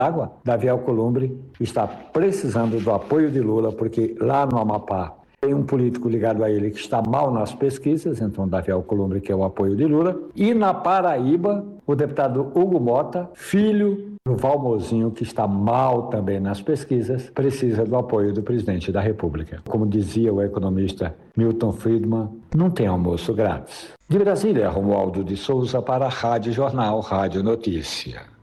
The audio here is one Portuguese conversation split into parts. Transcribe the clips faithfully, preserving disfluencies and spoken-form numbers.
água, Davi Alcolumbre está precisando do apoio de Lula, porque lá no Amapá tem um político ligado a ele que está mal nas pesquisas, então Davi Alcolumbre quer o apoio de Lula. E na Paraíba, o deputado Hugo Mota, filho do Valmozinho, que está mal também nas pesquisas, precisa do apoio do presidente da República. Como dizia o economista Milton Friedman, não tem almoço grátis. De Brasília, Romualdo de Souza para a Rádio Jornal, Rádio Notícia.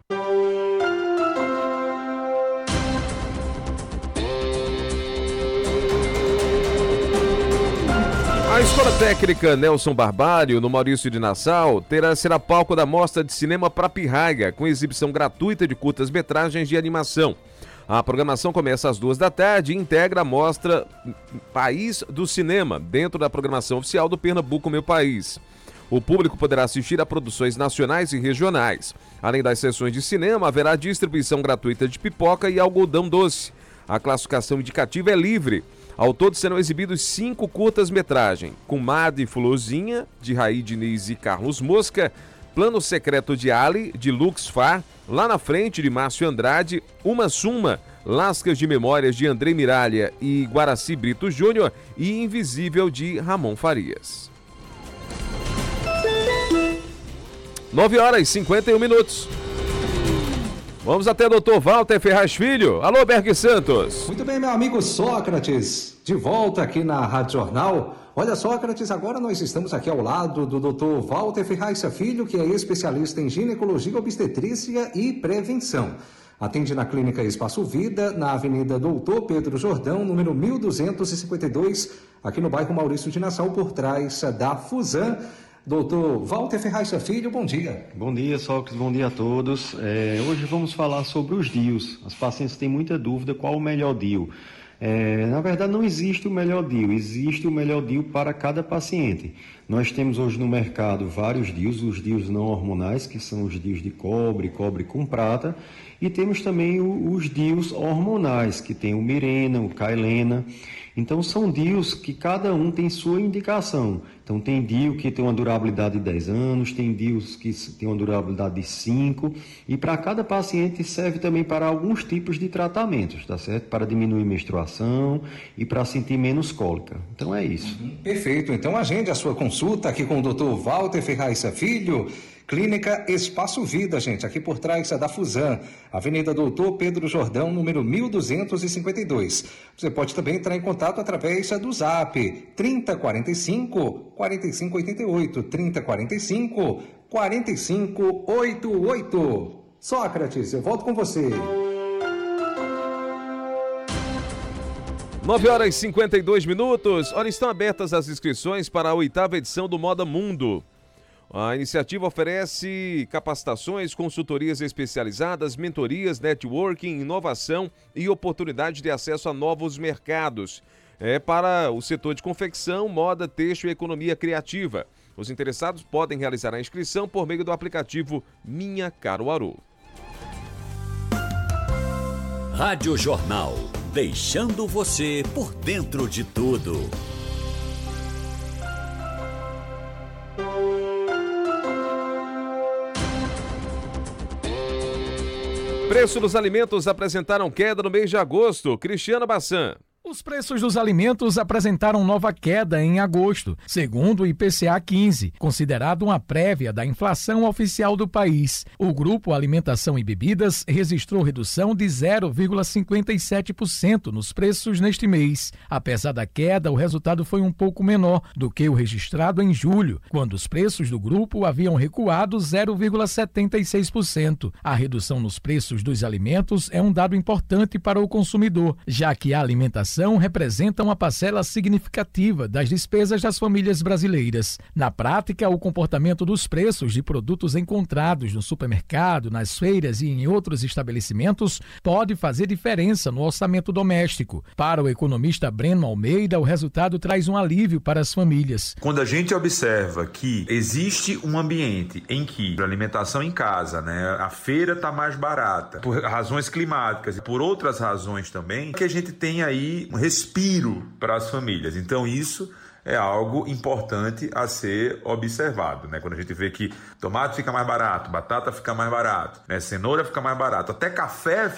A Escola Técnica Nelson Barbário, no Maurício de Nassau, terá, será palco da Mostra de Cinema Pra Pirraiga, com exibição gratuita de curtas-metragens de animação. A programação começa às duas da tarde e integra a mostra País do Cinema, dentro da programação oficial do Pernambuco Meu País. O público poderá assistir a produções nacionais e regionais. Além das sessões de cinema, haverá distribuição gratuita de pipoca e algodão doce. A classificação indicativa é livre. Ao todo serão exibidos cinco curtas-metragens: Comadre Florzinha, de Raí Diniz e Carlos Mosca, Plano Secreto de Ali, de Lux Far, Lá na Frente, de Márcio Andrade, Uma Suma, Lascas de Memórias, de André Miralha e Guaraci Brito Júnior e Invisível, de Ramon Farias. nove horas e cinquenta e um minutos. Vamos até doutor Walter Ferraz Filho. Alô, Berg Santos. Muito bem, meu amigo Sócrates, de volta aqui na Rádio Jornal. Olha, Sócrates, agora nós estamos aqui ao lado do doutor Walter Ferraz Filho, que é especialista em ginecologia, obstetrícia e prevenção. Atende na Clínica Espaço Vida, na Avenida Doutor Pedro Jordão, número mil duzentos e cinquenta e dois, aqui no bairro Maurício de Nassau, por trás da Fusan. Doutor Walter Ferraz Filho, bom dia. Bom dia, Sócrates, bom dia a todos. É, hoje vamos falar sobre os D I Us. As pacientes têm muita dúvida qual o melhor D I U. É, na verdade, não existe o melhor D I U, existe o melhor D I U para cada paciente. Nós temos hoje no mercado vários D I Us, os D I Us não hormonais, que são os D I Us de cobre, cobre com prata, e temos também os D I Us hormonais, que tem o Mirena, o Cailena. Então, são D I Us que cada um tem sua indicação. Então, tem D I U que tem uma durabilidade de dez anos, tem D I Us que tem uma durabilidade de cinco, e para cada paciente serve também para alguns tipos de tratamentos, tá certo? Para diminuir menstruação e para sentir menos cólica. Então, é isso. Uhum, perfeito. Então, agende a sua consulta aqui com o doutor Walter Ferraz Filho, Clínica Espaço Vida, gente, aqui por trás da Fusan, Avenida Doutor Pedro Jordão, número mil duzentos e cinquenta e dois. Você pode também entrar em contato através do Zap, trinta, quarenta e cinco, quarenta e cinco, oitenta e oito, trinta, quarenta e cinco, quarenta e cinco, oitenta e oito. Sócrates, eu volto com você. nove horas e cinquenta e dois minutos. Olha, estão abertas as inscrições para a oitava edição do Moda Mundo. A iniciativa oferece capacitações, consultorias especializadas, mentorias, networking, inovação e oportunidade de acesso a novos mercados. É para o setor de confecção, moda, têxtil e economia criativa. Os interessados podem realizar a inscrição por meio do aplicativo Minha Caruaru. Rádio Jornal, deixando você por dentro de tudo. Preço dos alimentos apresentaram queda no mês de agosto. Cristiano Bassan. Os preços dos alimentos apresentaram nova queda em agosto, segundo o I P C A quinze, considerado uma prévia da inflação oficial do país. O grupo Alimentação e Bebidas registrou redução de zero vírgula cinquenta e sete por cento nos preços neste mês. Apesar da queda, o resultado foi um pouco menor do que o registrado em julho, quando os preços do grupo haviam recuado zero vírgula setenta e seis por cento. A redução nos preços dos alimentos é um dado importante para o consumidor, já que a alimentação representa uma parcela significativa das despesas das famílias brasileiras. Na prática, o comportamento dos preços de produtos encontrados no supermercado, nas feiras e em outros estabelecimentos pode fazer diferença no orçamento doméstico. Para o economista Breno Almeida, o resultado traz um alívio para as famílias. Quando a gente observa que existe um ambiente em que a alimentação em casa, né, a feira está mais barata, por razões climáticas e por outras razões também, que a gente tem aí um respiro para as famílias. Então isso é algo importante a ser observado, né? Quando a gente vê que tomate fica mais barato, batata fica mais barato, né? Cenoura fica mais barato, até café